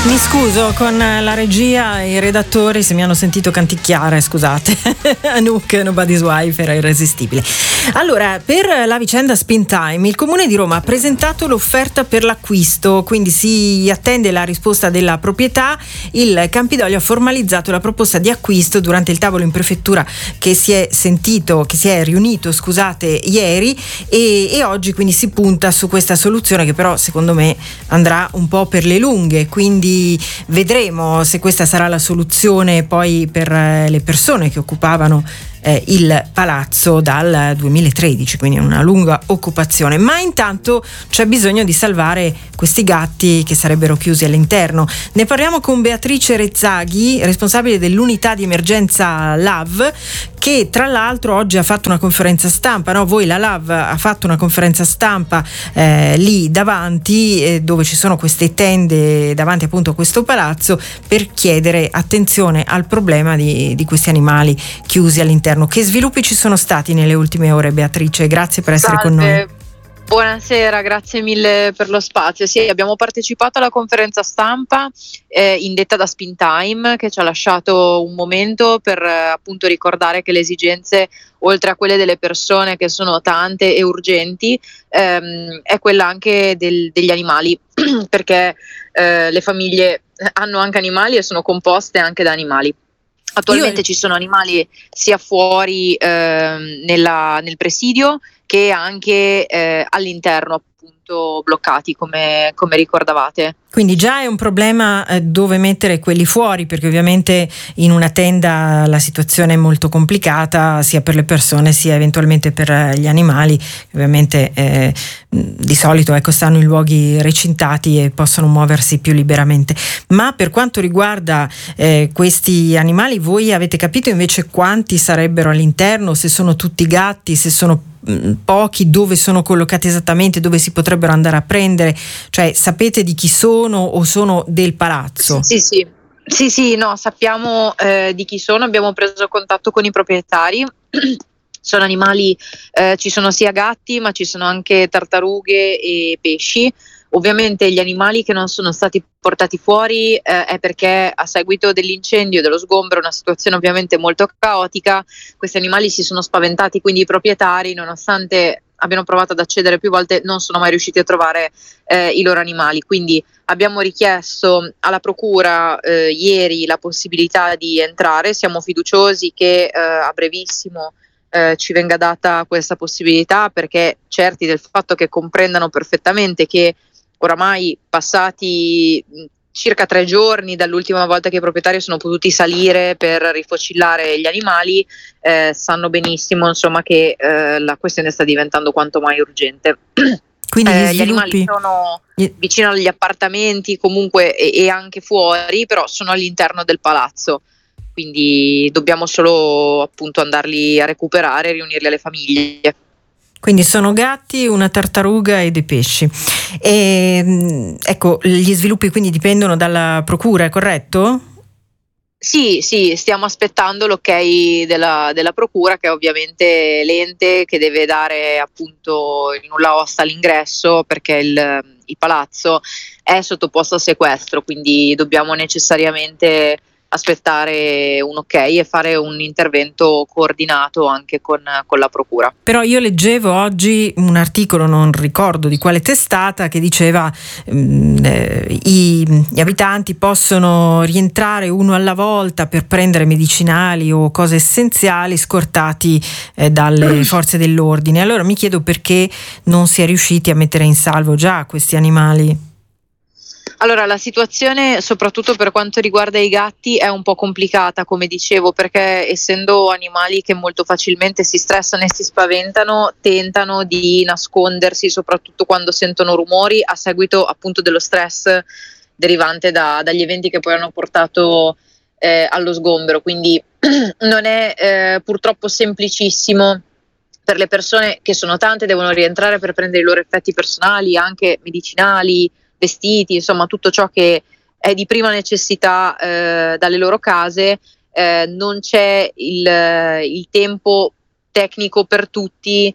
Mi scuso con la regia e i redattori se mi hanno sentito canticchiare, scusate. Anouk, Nobody's Wife era irresistibile. Allora, per la vicenda Spintime, il Comune di Roma ha presentato l'offerta per l'acquisto, quindi si attende la risposta della proprietà. Il Campidoglio ha formalizzato la proposta di acquisto durante il tavolo in prefettura che si è riunito ieri e oggi quindi si punta su questa soluzione che però secondo me andrà un po' per le lunghe, quindi vedremo se questa sarà la soluzione poi per le persone che occupavano il palazzo dal 2013, quindi una lunga occupazione. Ma intanto c'è bisogno di salvare questi gatti che sarebbero chiusi all'interno. Ne parliamo con Beatrice Rezzaghi, responsabile dell'unità di emergenza LAV, che tra l'altro oggi ha fatto una conferenza stampa, no? Voi, la LAV, ha fatto una conferenza stampa lì davanti, dove ci sono queste tende davanti appunto a questo palazzo, per chiedere attenzione al problema di questi animali chiusi all'interno. Che sviluppi ci sono stati nelle ultime ore, Beatrice? Grazie per essere con noi. Buonasera, grazie mille per lo spazio. Sì, abbiamo partecipato alla conferenza stampa indetta da Spintime, che ci ha lasciato un momento per appunto ricordare che le esigenze, oltre a quelle delle persone che sono tante e urgenti, è quella anche degli animali, perché le famiglie hanno anche animali e sono composte anche da animali. Attualmente ci sono animali sia fuori nel presidio che anche all'interno, appunto, bloccati come ricordavate. Quindi già è un problema dove mettere quelli fuori, perché ovviamente in una tenda la situazione è molto complicata sia per le persone sia eventualmente per gli animali, ovviamente di solito stanno in luoghi recintati e possono muoversi più liberamente. Ma per quanto riguarda questi animali, voi avete capito invece quanti sarebbero all'interno, se sono tutti gatti, se sono pochi, dove sono collocati esattamente, dove si potrebbero andare a prendere, cioè sapete di chi sono o sono del palazzo? Sì, no, sappiamo di chi sono, abbiamo preso contatto con i proprietari. Sono animali, ci sono sia gatti, ma ci sono anche tartarughe e pesci. Ovviamente gli animali che non sono stati portati fuori è perché a seguito dell'incendio e dello sgombero, una situazione ovviamente molto caotica, questi animali si sono spaventati, quindi i proprietari, nonostante abbiano provato ad accedere più volte, non sono mai riusciti a trovare i loro animali. Quindi abbiamo richiesto alla procura ieri la possibilità di entrare, siamo fiduciosi che a brevissimo ci venga data questa possibilità, perché certi del fatto che comprendano perfettamente che oramai passati circa 3 giorni dall'ultima volta che i proprietari sono potuti salire per rifocillare gli animali, sanno benissimo insomma che la questione sta diventando quanto mai urgente. Quindi gli animali sono vicino agli appartamenti comunque e anche fuori, però sono all'interno del palazzo, quindi dobbiamo solo appunto andarli a recuperare e riunirli alle famiglie. Quindi sono gatti, una tartaruga e dei pesci. Ecco, gli sviluppi quindi dipendono dalla procura, è corretto? Sì, stiamo aspettando l'ok della procura, che è ovviamente l'ente che deve dare appunto il nulla osta all'ingresso, perché il palazzo è sottoposto a sequestro, quindi dobbiamo necessariamente aspettare un ok e fare un intervento coordinato anche con la procura. Però io leggevo oggi un articolo, non ricordo di quale testata, che diceva gli abitanti possono rientrare uno alla volta per prendere medicinali o cose essenziali scortati dalle forze dell'ordine. Allora mi chiedo perché non si è riusciti a mettere in salvo già questi animali. Allora, la situazione, soprattutto per quanto riguarda i gatti, è un po' complicata, come dicevo, perché essendo animali che molto facilmente si stressano e si spaventano, tentano di nascondersi, soprattutto quando sentono rumori, a seguito appunto dello stress derivante dagli eventi che poi hanno portato allo sgombero. Quindi non è purtroppo semplicissimo per le persone, che sono tante, devono rientrare per prendere i loro effetti personali, anche medicinali, vestiti, insomma tutto ciò che è di prima necessità dalle loro case. Non c'è il tempo tecnico per tutti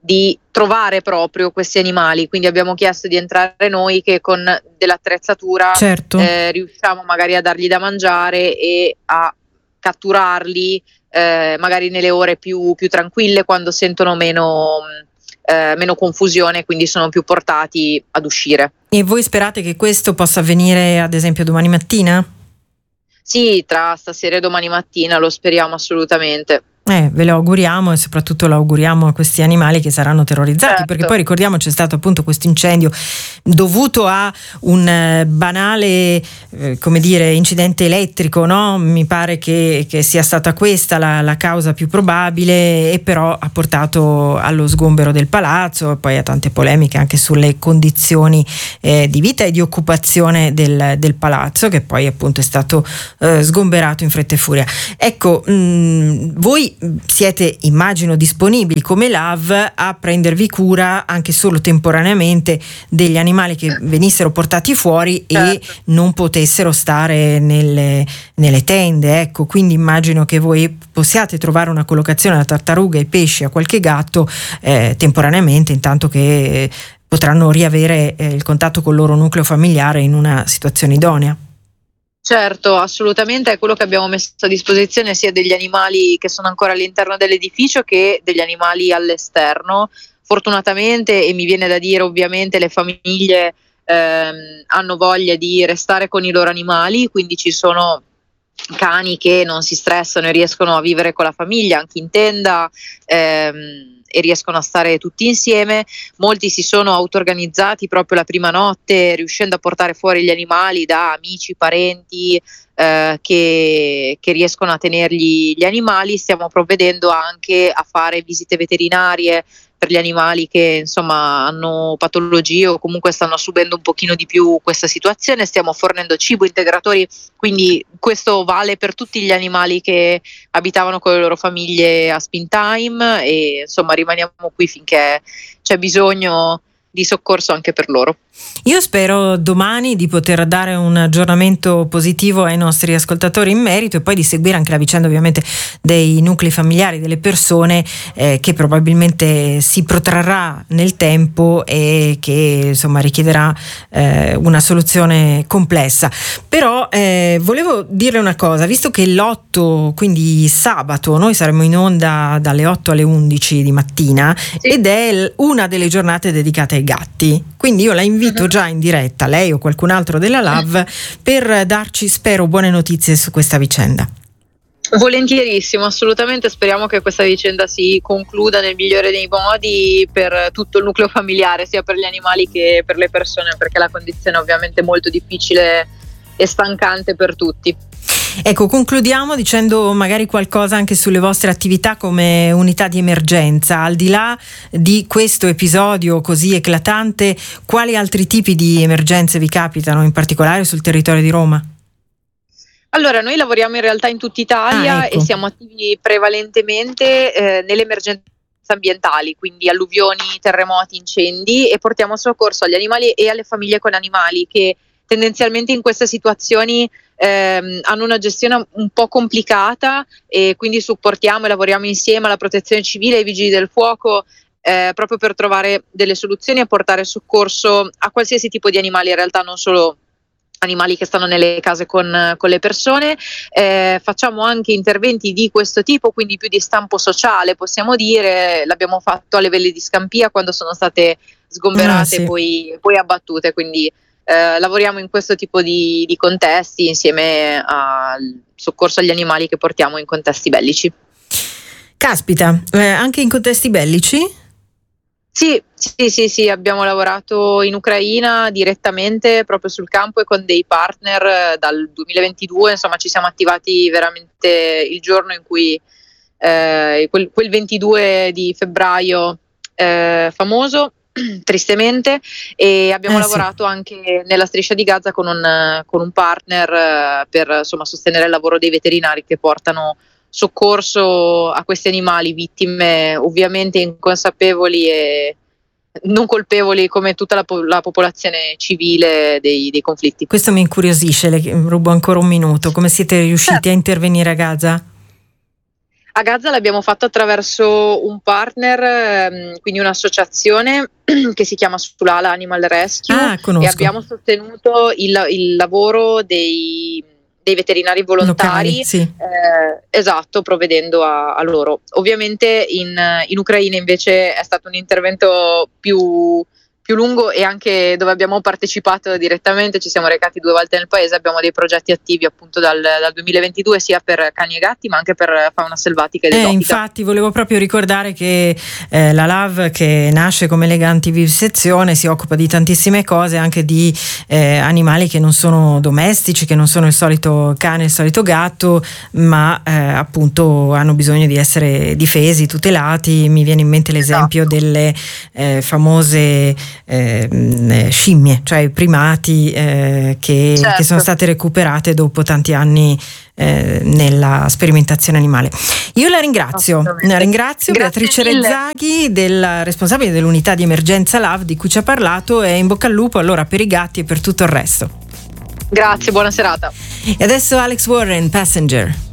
di trovare proprio questi animali, quindi abbiamo chiesto di entrare noi che con dell'attrezzatura Certo. riusciamo magari a dargli da mangiare e a catturarli magari nelle ore più tranquille, quando sentono meno confusione, quindi sono più portati ad uscire. E voi sperate che questo possa avvenire ad esempio domani mattina? Sì, tra stasera e domani mattina lo speriamo assolutamente. Ve lo auguriamo, e soprattutto lo auguriamo a questi animali che saranno terrorizzati, Certo. perché poi ricordiamo c'è stato appunto questo incendio dovuto a un banale incidente elettrico, no? Mi pare che sia stata questa la causa più probabile, e però ha portato allo sgombero del palazzo e poi a tante polemiche anche sulle condizioni di vita e di occupazione del palazzo, che poi appunto è stato sgomberato in fretta e furia. Ecco, voi siete, immagino, disponibili come LAV a prendervi cura anche solo temporaneamente degli animali che venissero portati fuori e non potessero stare nelle tende, ecco. Quindi immagino che voi possiate trovare una collocazione a tartarughe, ai pesci, a qualche gatto temporaneamente, intanto che potranno riavere il contatto col loro nucleo familiare in una situazione idonea. Certo, assolutamente, è quello che abbiamo messo a disposizione, sia degli animali che sono ancora all'interno dell'edificio che degli animali all'esterno. Fortunatamente, e mi viene da dire ovviamente, le famiglie hanno voglia di restare con i loro animali, quindi ci sono cani che non si stressano e riescono a vivere con la famiglia anche in tenda, e riescono a stare tutti insieme. Molti si sono auto-organizzati proprio la prima notte, riuscendo a portare fuori gli animali da amici, parenti che riescono a tenergli gli animali. Stiamo provvedendo anche a fare visite veterinarie per gli animali che insomma hanno patologie o comunque stanno subendo un pochino di più questa situazione. Stiamo fornendo cibo, integratori, quindi questo vale per tutti gli animali che abitavano con le loro famiglie a Spintime, e insomma rimaniamo qui finché c'è bisogno di soccorso anche per loro. Io spero domani di poter dare un aggiornamento positivo ai nostri ascoltatori in merito, e poi di seguire anche la vicenda ovviamente dei nuclei familiari, delle persone che probabilmente si protrarrà nel tempo e che insomma richiederà una soluzione complessa. Però volevo dire una cosa, visto che l'8, quindi sabato, noi saremo in onda dalle 8 alle 11 di mattina, sì, ed è una delle giornate dedicate ai gatti, quindi io la invito già in diretta, lei o qualcun altro della LAV, per darci, spero, buone notizie su questa vicenda. Volentierissimo, assolutamente, speriamo che questa vicenda si concluda nel migliore dei modi per tutto il nucleo familiare, sia per gli animali che per le persone, perché la condizione è ovviamente molto difficile e stancante per tutti. Ecco, concludiamo dicendo magari qualcosa anche sulle vostre attività come unità di emergenza. Al di là di questo episodio così eclatante, quali altri tipi di emergenze vi capitano, in particolare sul territorio di Roma? Allora, noi lavoriamo in realtà in tutta Italia, ecco, e siamo attivi prevalentemente nelle emergenze ambientali, quindi alluvioni, terremoti, incendi, e portiamo soccorso agli animali e alle famiglie con animali che tendenzialmente in queste situazioni hanno una gestione un po' complicata, e quindi supportiamo e lavoriamo insieme alla Protezione Civile e ai Vigili del Fuoco proprio per trovare delle soluzioni e portare soccorso a qualsiasi tipo di animali, in realtà non solo animali che stanno nelle case con le persone. Facciamo anche interventi di questo tipo, quindi più di stampo sociale, possiamo dire. L'abbiamo fatto alle Velle di Scampia quando sono state sgomberate e poi abbattute, quindi lavoriamo in questo tipo di contesti insieme al soccorso agli animali che portiamo in contesti bellici. Caspita, anche in contesti bellici? Sì, abbiamo lavorato in Ucraina direttamente proprio sul campo e con dei partner dal 2022, insomma ci siamo attivati veramente il giorno in cui quel 22 di febbraio famoso, tristemente, e abbiamo lavorato anche nella striscia di Gaza con un partner per insomma sostenere il lavoro dei veterinari che portano soccorso a questi animali, vittime ovviamente inconsapevoli e non colpevoli come tutta la popolazione civile dei conflitti. Questo mi incuriosisce, le rubo ancora un minuto. Come siete riusciti a intervenire a Gaza? A Gaza l'abbiamo fatto attraverso un partner, quindi un'associazione che si chiama Sulala Animal Rescue, e abbiamo sostenuto il lavoro dei veterinari volontari, locali, sì. Esatto, provvedendo a loro. Ovviamente in Ucraina invece è stato un intervento più lungo, e anche dove abbiamo partecipato direttamente, ci siamo recati 2 volte nel paese, abbiamo dei progetti attivi appunto dal 2022 sia per cani e gatti ma anche per fauna selvatica ed esotica. Infatti volevo proprio ricordare che la LAV, che nasce come Lega Antivivisezione, si occupa di tantissime cose, anche di animali che non sono domestici, che non sono il solito cane, il solito gatto, ma appunto hanno bisogno di essere difesi, tutelati. Mi viene in mente l'esempio delle famose scimmie, cioè primati che sono state recuperate dopo tanti anni nella sperimentazione animale. Io la ringrazio Beatrice Rezzaghi, responsabile dell'unità di emergenza LAV, di cui ci ha parlato, e in bocca al lupo allora per i gatti e per tutto il resto. Grazie, buona serata. E adesso Alex Warren, Passenger.